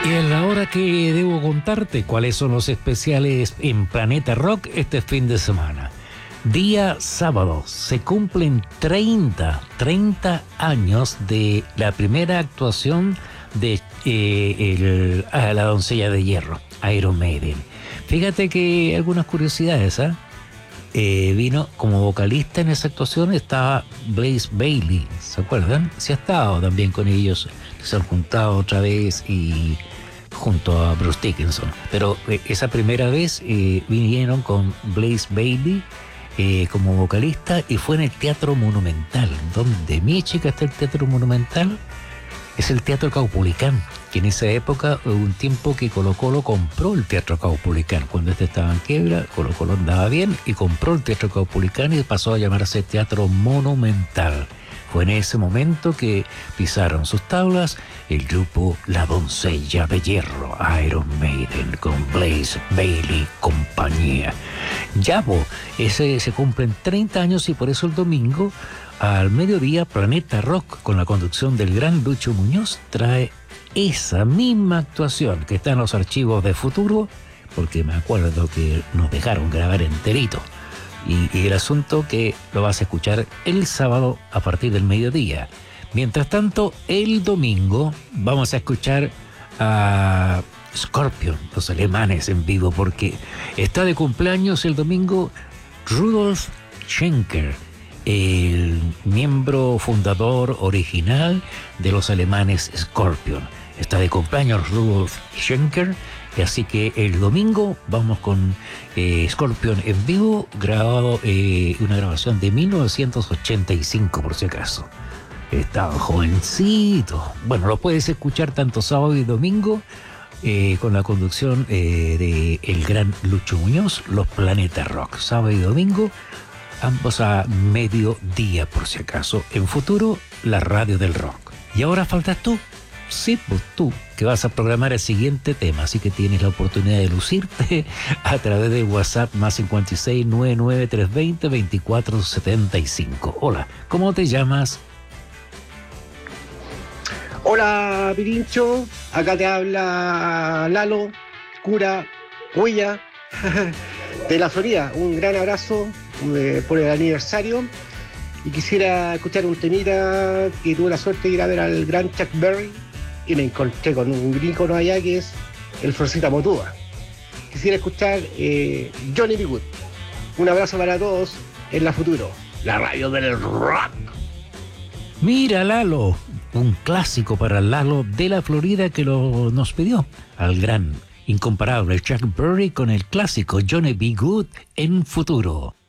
Y es la hora que debo contarte cuáles son los especiales en Planeta Rock este fin de semana. Día sábado se cumplen 30 años de la primera actuación de la Doncella de Hierro, Iron Maiden. Fíjate que algunas curiosidades, ¿eh? Vino como vocalista en esa actuación, estaba Blaze Bayley, ¿se acuerdan? Se ha estado también con ellos, se han juntado otra vez y junto a Bruce Dickinson. Pero esa primera vez vinieron con Blaze Bayley como vocalista y fue en el Teatro Monumental. ¿Dónde, mi chica, está el Teatro Monumental? Es el Teatro Caupolicán, que en esa época hubo un tiempo que Colo-Colo compró el Teatro Caupolicán. Cuando este estaba en quiebra, Colo-Colo andaba bien y compró el Teatro Caupolicán y pasó a llamarse Teatro Monumental. Fue en ese momento que pisaron sus tablas el grupo La Doncella de Hierro, Iron Maiden, con Blaze Bayley compañía. Ese se cumplen 30 años y por eso el domingo al mediodía Planeta Rock, con la conducción del gran Lucho Muñoz, trae esa misma actuación que está en los archivos de Futuro, porque me acuerdo que nos dejaron grabar enterito. Y el asunto que lo vas a escuchar el sábado a partir del mediodía. Mientras tanto, el domingo vamos a escuchar a Scorpion, los alemanes en vivo, porque está de cumpleaños el domingo Rudolf Schenker, el miembro fundador original de los alemanes Scorpion. Está de cumpleaños Rudolf Schenker, así que el domingo vamos con Scorpion en vivo, grabado, una grabación de 1985 por si acaso. Estaba jovencito. Bueno, lo puedes escuchar tanto sábado y domingo con la conducción de el gran Lucho Muñoz, los Planeta Rock, sábado y domingo, ambos a mediodía por si acaso, en Futuro, la radio del rock. Y ahora faltas tú. Sí, pues tú, que vas a programar el siguiente tema, así que tienes la oportunidad de lucirte a través de WhatsApp más 56 99 320 2475. Hola, ¿cómo te llamas? Hola, Pirincho, acá te habla Lalo, cura, huella, de la Florida. Un gran abrazo por el aniversario y quisiera escuchar un temita que tuve la suerte de ir a ver al gran Chuck Berry y me encontré con un ícono allá que es el Florcita Motúa. Quisiera escuchar Johnny B. Good. Un abrazo para todos en la Futuro, la radio del rock. Mira, Lalo, un clásico para Lalo de la Florida que nos pidió al gran, incomparable Chuck Berry con el clásico Johnny B. Good en Futuro.